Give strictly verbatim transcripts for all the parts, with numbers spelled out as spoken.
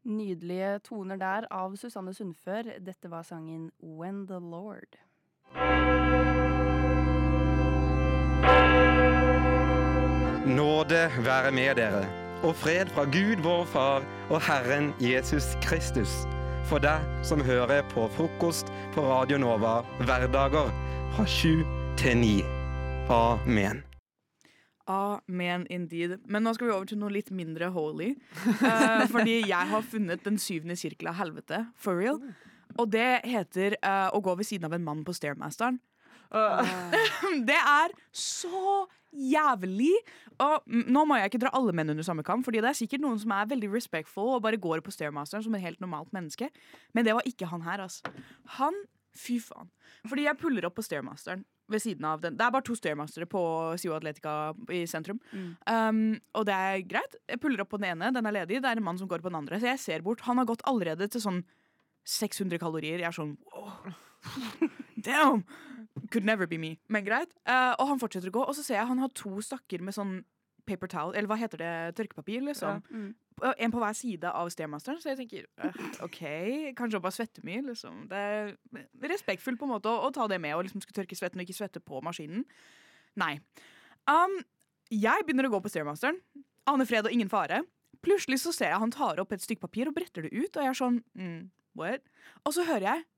Nydelige toner der av Susanne Sundfør. Dette var sangen When the Lord. Nåde være med dere, og fred fra Gud vår Far og Herren Jesus Kristus. For deg som hører på frokost på Radio Nova hverdager fra sju til ni. Amen. Amen indeed. Men nå skal vi over til noe litt mindre holy. Uh, fordi jeg har funnet den syvende sirkel av helvete, for real. Og det heter uh, å gå ved siden av en mann på Stairmasteren. Uh. Det er så jævlig. Og nå må jeg ikke dra alle menn under samme kam, fordi det er sikkert noen som er veldig respectful og bare går på Stairmasteren som et helt normalt menneske. Men det var ikke han her, altså. Han, fy faen. Fordi jeg puller opp på Stairmasteren ved siden av den. Det er bare to Stairmastere på Sio Atletica i sentrum. Mm. Um, og det er greit. Jeg puller opp på den ene, den er ledig. Det er en mann som går på den andre. Så jeg ser bort. Han har gått allerede til sånn seks hundre kalorier. Jeg er sånn, wow. Damn! Could never be me. Men greit. Uh, og han fortsetter å gå, og så ser jeg han har to stakker med sånn paper towel, eller hva heter det, tørkepapir, liksom. Ja. Mm. En på hver side av Stairmasteren, så jeg tenker, uh, ok, kanskje bare svette mye, liksom. Det er respektfullt på en måte å, å ta det med, og liksom skulle tørke svetten og ikke svette på maskinen. Nei. Um, jeg begynner å gå på Stairmasteren, aner fred og ingen fare. Plutselig så ser jeg han tar opp et stykke papir og bretter det ut, og jeg er sånn, mm, what? Og så hører jeg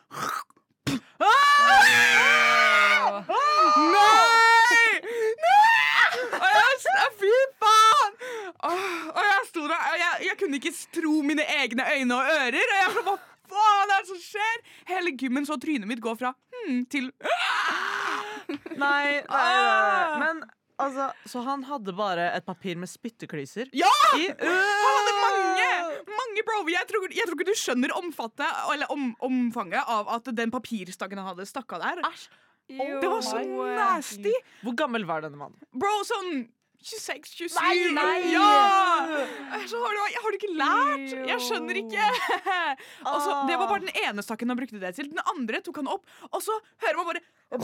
ah! Nei! Nei! Og jeg, fy faen! Og jeg sto der, og jeg, jeg kunne ikke tro mine egne øyne og ører, og jeg så, hva faen er det som skjer? Hele gymmen så trynet mitt går fra hmm, til Nei, nei, nei. Men altså, så han hadde bare et papir med spytteklyser? Ja! I, uh, han hadde mange! Mange, bro! Jeg tror, jeg tror ikke du skjønner omfattet, eller om, omfanget av at den papirstakken han hadde stakket der. Æsj. Oh, det var så nasty. Hvor gammel var denne mannen? Bro, sånn tjueseks tjuesju. Nei, nei. Ja! Så har, du, har du ikke lært? Jeg skjønner ikke. Og så, det var bare den ene stakken han brukte det til. Den andre tok han opp, og så hører man bare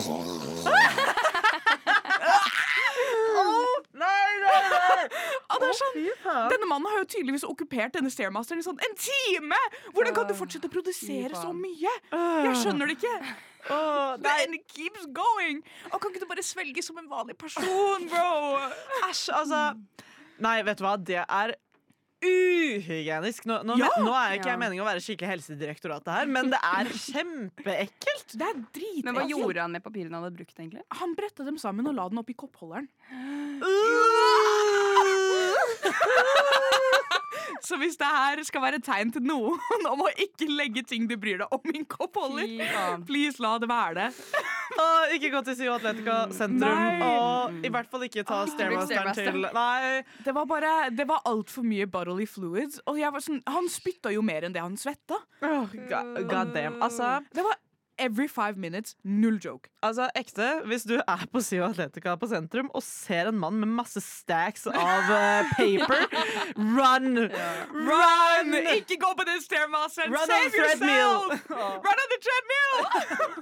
oh, nei, nei, nei. Og det er sånn, denne mannen har jo tydeligvis okkupert denne Stairmasteren i sånn en time. Hvordan kan du fortsette å produsere så mye? Jeg skjønner det ikke. Oh, and it keeps going. Og kan ikke du bare svelge som en vanlig person, bro? Æsj, altså. Nei, vet du hva, det er uhygienisk. Nå, nå, ja. nå er ikke jeg meningen å være skikkelig helsedirektoratet her, men det er kjempeekkelt. Det er dritekkelt. Men hva gjorde han med papirene han hadde brukt, egentlig? Han brettet dem sammen og la den opp i koppholderen. Så hvis det her skal være et tegn til noen om å ikke legge ting du bryr deg om i en koppholder, please la det være det. Og ikke gå til Sio Atletica sentrum. Nei. Og i hvert fall ikke ta Stairmasteren til. Nei. Det var bare, det var alt for mye bodily fluids. Og jeg var sånn, han spytta jo mer enn det han svetta. Oh, god, god damn. Altså, det var every five minutes, null joke. Altså, ekte, hvis du er på Sio Atletica på sentrum og ser en mann med masse stacks av uh, paper, run! Yeah. Run! Ikke gå på den Stairmasteren! Run Save on the treadmill! yourself! Run on the treadmill!